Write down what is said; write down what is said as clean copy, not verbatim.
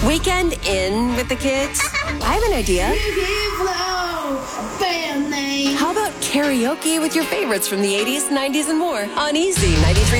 Weekend in with the kids? I have an idea. How about karaoke with your favorites from the 80s, 90s, and more on Easy 93.